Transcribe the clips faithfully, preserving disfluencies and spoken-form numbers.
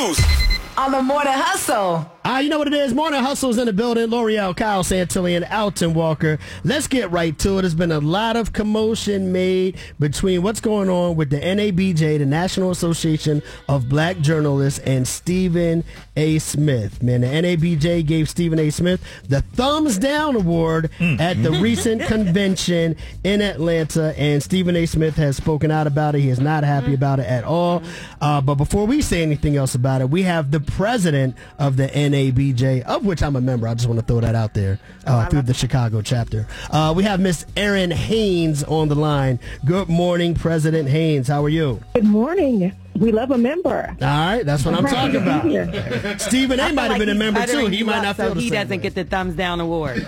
news on the Morning Hustle. Uh, you know what it is? Morning Hustle's in the building. L'Oreal, Kyle Santillan, Alton Walker. Let's get right to it. There's been a lot of commotion made between what's going on with the N A B J, the National Association of Black Journalists, and Stephen A. Smith. Man, the N A B J gave Stephen A. Smith the Thumbs Down Award mm. at the recent convention in Atlanta, and Stephen A. Smith has spoken out about it. He is not happy about it at all. Uh, but before we say anything else about it, we have the president of the N A B J, of which I'm a member. I just want to throw that out there uh, through the Chicago chapter. Uh, we have Miss Erin Haynes on the line. Good morning, President Haynes. How are you? Good morning. We love a member. All right, that's what I'm talking about. Stephen A. might have like been a member too. He might not feel so the he same doesn't way. get the thumbs down award.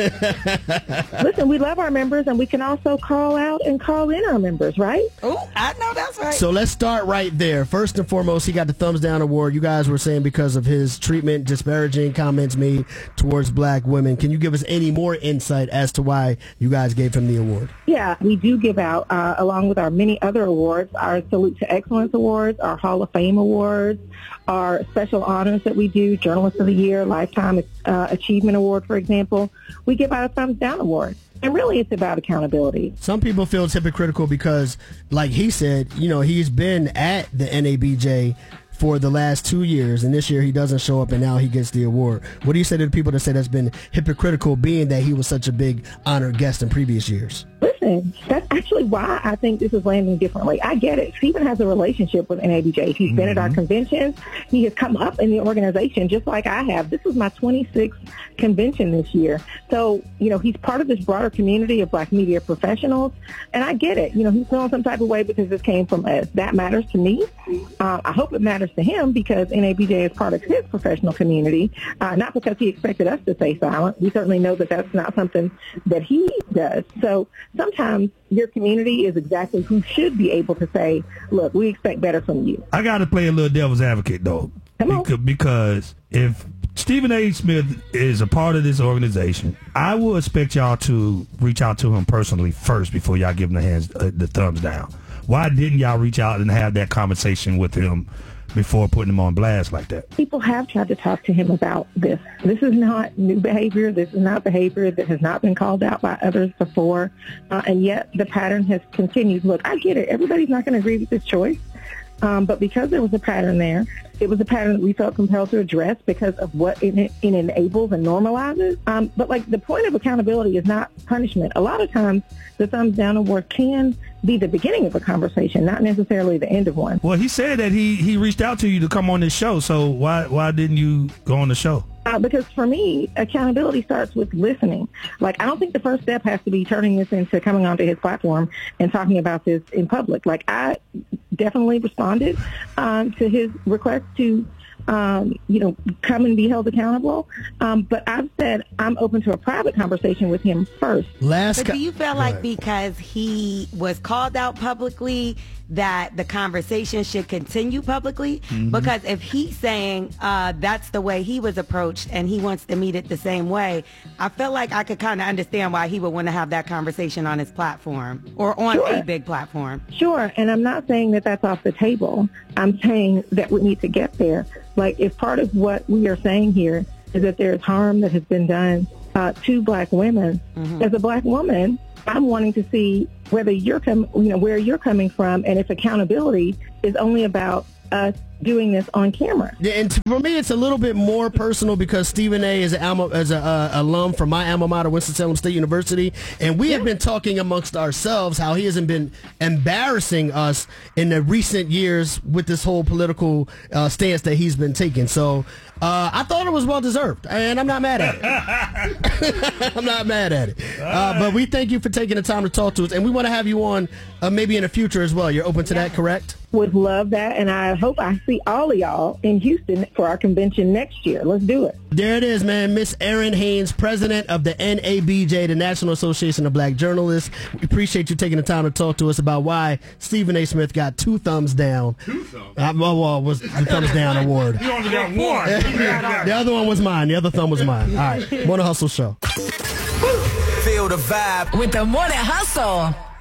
Listen, we love our members, and we can also call out and call in our members, right? Oh, I know that's right. So let's start right there. First and foremost, he got the Thumbs Down Award. You guys were saying because of his treatment, disparaging comments made towards black women. Can you give us any more insight as to why you guys gave him the award? Yeah, we do give out, uh, along with our many other awards, our Salute to Excellence Awards, our Hall of Fame Awards, our special honors that we do, Journalist of the Year, Lifetime uh, Achievement Award, for example. We give out a Thumbs Down Award. And really, it's about accountability. Some people feel it's hypocritical because, like he said, you know, he's been at the N A B J for the last two years, and this year he doesn't show up, and now he gets the award. What do you say to the people that say that's been hypocritical, being that he was such a big honored guest in previous years? Listen, that's actually why I think this is landing differently. I get it. Stephen has a relationship with N A B J. He's mm-hmm. been at our conventions. He has come up in the organization just like I have. This was my twenty-sixth convention this year. So, you know, he's part of this broader community of black media professionals, and I get it. You know, he's feeling some type of way because this came from us. That matters to me. Uh, I hope it matters to him because N A B J is part of his professional community, uh, not because he expected us to stay silent. We certainly know that that's not something that he does. So sometimes your community is exactly who should be able to say, look, we expect better from you. I got to play a little devil's advocate, though. Come on. Because, because if Stephen A. Smith is a part of this organization, I will expect y'all to reach out to him personally first before y'all give him the hands, uh, the thumbs down. Why didn't y'all reach out and have that conversation with him before putting him on blast like that? People have tried to talk to him about this. This is not new behavior. This is not behavior that has not been called out by others before. Uh, and yet the pattern has continued. Look, I get it. Everybody's not going to agree with this choice. Um, but because there was a pattern there, it was a pattern that we felt compelled to address because of what it, it enables and normalizes. Um, but, like, the point of accountability is not punishment. A lot of times the thumbs down award can be the beginning of a conversation, not necessarily the end of one. Well, he said that he, he reached out to you to come on this show, so why why didn't you go on the show? Uh, because for me, accountability starts with listening. Like, I don't think the first step has to be turning this into coming onto his platform and talking about this in public. Like, I definitely responded um, to his request to, um, you know, come and be held accountable. Um, but I've said I'm open to a private conversation with him first. Last but do you feel like because he was called out publicly that the conversation should continue publicly? Mm-hmm. Because if he's saying uh, that's the way he was approached and he wants to meet it the same way, I feel like I could kind of understand why he would want to have that conversation on his platform or on Sure. a big platform. Sure, and I'm not saying that that's off the table. I'm saying that we need to get there. Like, if part of what we are saying here is that there is harm that has been done uh, to black women, mm-hmm. as a black woman, I'm wanting to see whether you're com- you know, where you're coming from, and if accountability is only about us doing this on camera. Yeah, and for me, it's a little bit more personal because Stephen A. is an alma, as a uh, alum from my alma mater, Winston-Salem State University, and we yeah. have been talking amongst ourselves how he hasn't been embarrassing us in the recent years with this whole political uh, stance that he's been taking. So uh, I thought it was well deserved, and I'm not mad at it. I'm not mad at it. Uh, but we thank you for taking the time to talk to us, and we want to have you on uh, maybe in the future as well. You're open to yeah. that, correct? Would love that, and I hope I see all of y'all in Houston for our convention next year. Let's do it. There it is, man. Miss Erin Haynes, president of the N A B J, the National Association of Black Journalists. We appreciate you taking the time to talk to us about why Stephen A. Smith got two thumbs down. Two thumbs? Uh, well, well, was the thumbs down award. You only got one. The other one was mine. The other thumb was mine. All right. Morning Hustle Show. Feel the vibe with the Morning Hustle.